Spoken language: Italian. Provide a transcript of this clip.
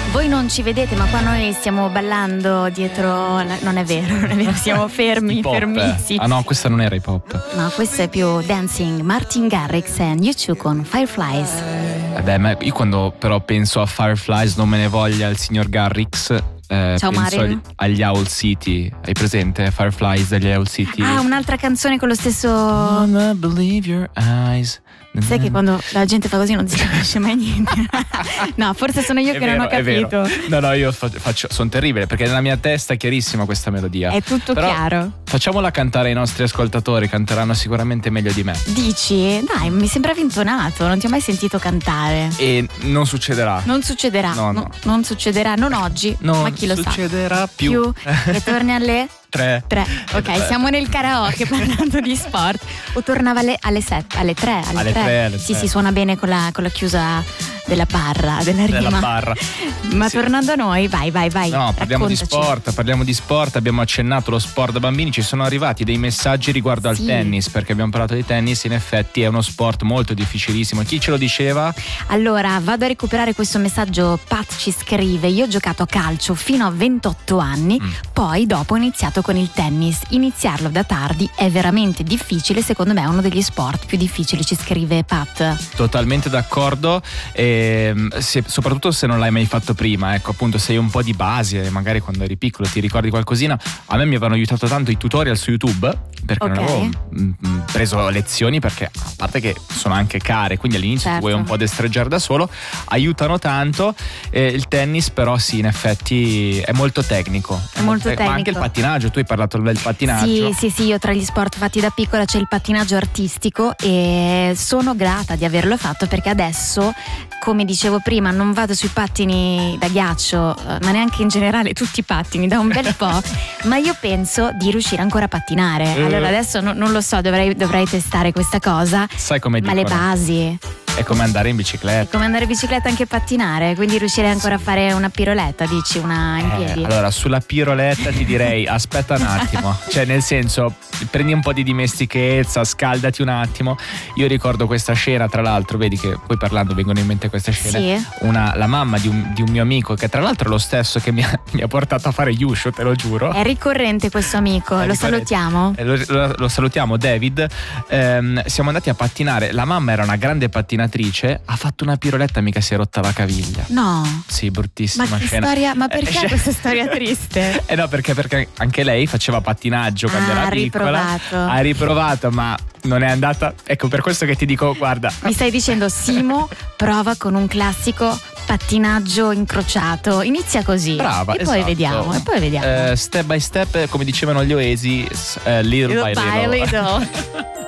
Voi non ci vedete, ma qua noi stiamo ballando dietro. Non è vero, siamo fermi, fermissimi. Ah no, questa non era hip hop. No, questo è più dancing. Martin Garrix e U2 con Fireflies. Ma io quando però penso a Fireflies non me ne voglia il signor Garrix. Ciao Mario. Agli Owl City. Hai presente Fireflies degli Owl City? Ah, un'altra canzone con lo stesso. Wanna believe your eyes. Sai che quando la gente fa così non si capisce mai niente. No, forse sono io che non ho capito. No, io sono terribile perché nella mia testa è chiarissima questa melodia. È tutto però chiaro. Facciamola cantare ai nostri ascoltatori, canteranno sicuramente meglio di me. Dici? Dai, mi sembrava intonato, non ti ho mai sentito cantare. E non succederà. Non succederà. No. Non succederà, non oggi, ma chi lo sa. Non succederà più. E torni alle 3. Ok, siamo nel karaoke parlando di sport. O tornava alle 7, alle 3. Alle 3. Sì, suona bene con la chiusa della barra, della rima. Della barra. Ma sì. Tornando a noi, vai. No, parliamo Raccontaci. di sport, abbiamo accennato lo sport da bambini, ci sono arrivati dei messaggi riguardo al tennis, perché abbiamo parlato di tennis, in effetti è uno sport molto difficilissimo. Chi ce lo diceva? Allora, vado a recuperare questo messaggio. Pat ci scrive: io ho giocato a calcio fino a 28 anni, poi dopo ho iniziato con il tennis. Iniziarlo da tardi è veramente difficile, secondo me è uno degli sport più difficili, ci scrive Pat. Totalmente d'accordo, soprattutto se non l'hai mai fatto prima, ecco, appunto, sei un po' di base, magari quando eri piccolo ti ricordi qualcosina. A me mi avevano aiutato tanto i tutorial su YouTube, perché non avevo preso lezioni, perché a parte che sono anche care, quindi all'inizio ti vuoi un po' destreggiare da solo, aiutano tanto. Il tennis però sì, in effetti è molto tecnico, ma anche il pattinaggio, tu hai parlato del pattinaggio. Sì, io tra gli sport fatti da piccola c'è il pattinaggio artistico e sono grata di averlo fatto, perché adesso, come dicevo prima, non vado sui pattini da ghiaccio, ma neanche in generale tutti i pattini da un bel po', ma io penso di riuscire ancora a pattinare. Allora adesso non lo so, dovrei testare questa cosa. Sai come dicono? Ma le basi. È come andare in bicicletta. È come andare in bicicletta anche pattinare, quindi riuscire ancora a fare una piroletta, dici, una in piedi. Allora, sulla piroletta ti direi aspetta un attimo, cioè nel senso, prendi un po' di dimestichezza, scaldati un attimo. Io ricordo questa scena, tra l'altro, vedi che poi parlando vengono in mente queste scene. Sì. La mamma di un mio amico, che tra l'altro è lo stesso che mi ha portato a fare Yusho, te lo giuro. È ricorrente questo amico, lo salutiamo. Lo salutiamo, David. Siamo andati a pattinare, la mamma era una grande pattinatrice, ha fatto una piroletta, mica si è rotta la caviglia. No. Sì, bruttissima ma che scena. Storia, ma perché questa storia triste? No, perché anche lei faceva pattinaggio quando era piccola. Ha riprovato, ma non è andata. Ecco, per questo che ti dico, guarda. Mi stai dicendo, Simo prova con un classico pattinaggio incrociato, inizia così. Brava, e poi vediamo. Step by step, come dicevano gli Oasis, little by little.